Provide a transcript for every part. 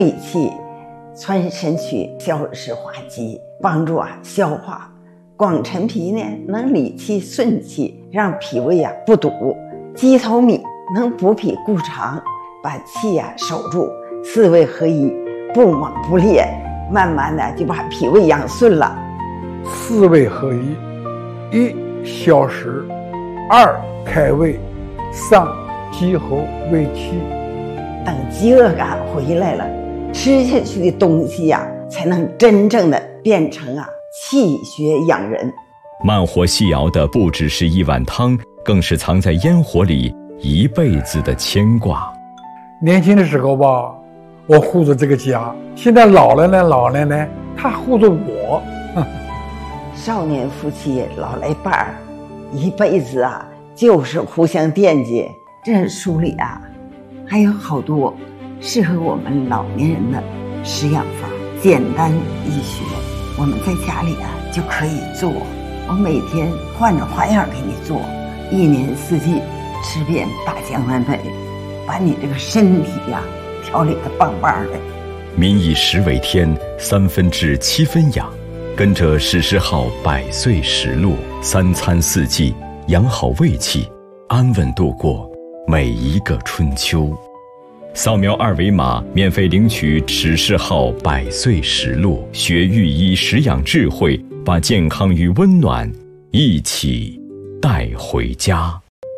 理气穿身曲，消食化积，帮助消化。广陈皮呢，能理气顺气，让脾胃不堵。鸡头米能补脾固肠，把气守住。四味合一，不猛不烈，慢慢的就把脾胃养顺了。 四味合一：一、消食；二、开胃；三、激活胃气。 等饥饿感回来了，吃下去的东西才能真正的变成气血养人。 慢火细熬的不只是一碗汤，更是藏在烟火里一辈子的牵挂。 年轻的时候吧，我护着这个家，现在老了呢，他护着我。 少年夫妻老来伴儿，一辈子就是互相惦记。这书里还有好多适合我们老年人的食养法，简单易学，我们在家里就可以做。我每天换着花样给你做，一年四季吃遍大江南北，把你这个身体调理得棒棒的。 民以食为天，3分治7分养。跟着史诗号100岁实录，3餐4季，养好胃气，安稳度过每一个春秋。扫描2维码，免费领取史诗号100岁实录，学御医食养智慧，把健康与温暖一起带回家。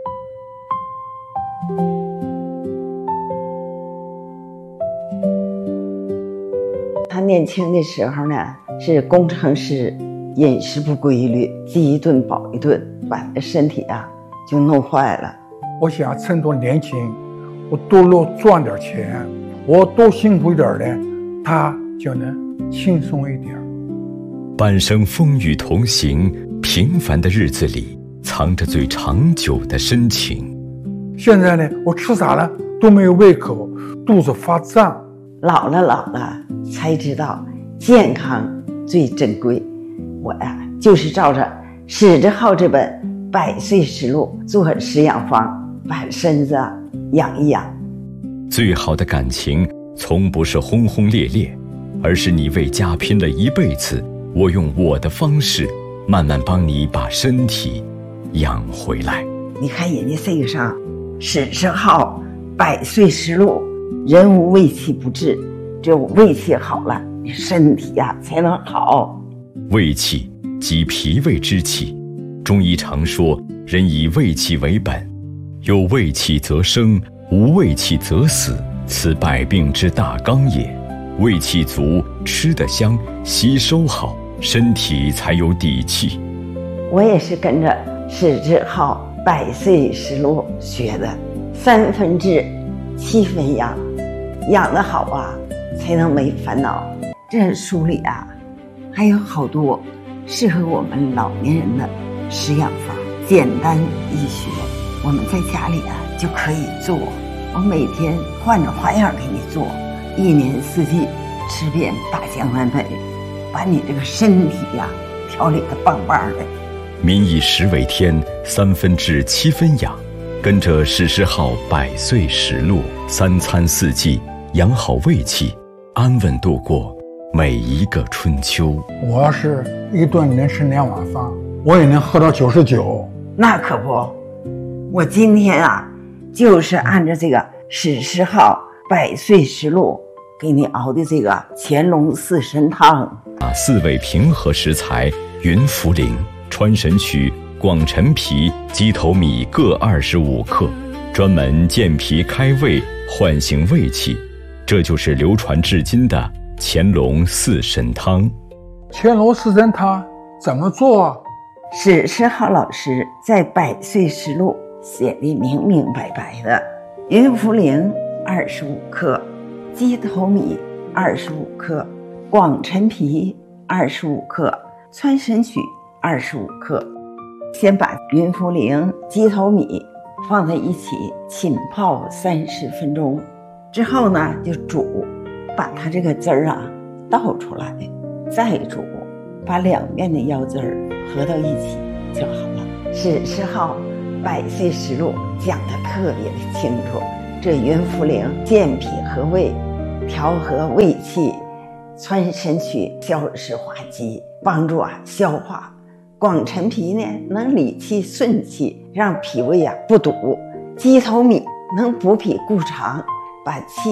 他年轻的时候呢，是工程师，饮食不规律，饥一顿饱一顿，把身体就弄坏了。 我想趁着年轻，我多赚点钱，我多辛苦一点呢，他就能轻松一点。 半生风雨同行，平凡的日子里藏着最长久的深情。 现在呢，我吃啥呢都没有胃口，肚子发胀。 老了才知道健康最珍贵。我就是照着史志浩这本100岁实录做食养方，把身子养一养。 最好的感情从不是轰轰烈烈，而是你为家拼了一辈子，我用我的方式慢慢帮你把身体养回来。 你看人家这个上史志浩100岁实录，人无胃气不治，只有胃气好了，你身体才能好。 胃气即脾胃之气，中医常说人以胃气为本，有胃气则生，无胃气则死，此百病之大纲也。胃气足，吃得香，吸收好，身体才有底气。 我也是跟着史志浩100岁实录学的，3分治7分养，养得好才能没烦恼。这书里还有好多适合我们老年人的食养法，简单易学，我们在家里就可以做。我每天换着花样给你做，一年四季吃遍大江南北，把你这个身体调理得棒棒的。 民以食为天，3分治7分养。跟着史诗号100岁实录，3餐4季，养好胃气，安稳度过每一个春秋。 我要是一顿能吃2碗饭，我也能喝到99。 那可不，我今天就是按照这个史诗号100岁实录给你熬的这个乾隆4神汤。 4味平和食材：云茯苓、川神曲、广陈皮、鸡头米各25克，专门健脾开胃，唤醒胃气。这就是流传至今的乾隆4神汤。 乾隆4神汤怎么做史诗浩老师在100岁实录写的明明白白的。云茯苓25克，鸡头米25克，广陈皮25克，川神曲25克。先把云茯苓、鸡头米放在一起浸泡30分钟，之后呢就煮，把它这个汁儿倒出来，再煮，把两面的腰汁儿合到一起就好了。史诗浩100岁实录讲得特别的清楚，这云茯苓健脾和胃， 调和胃气，穿肾虚，消食化积，帮助消化。广陈皮呢，能理气顺气，让脾胃不堵。鸡头米能补脾固肠，把气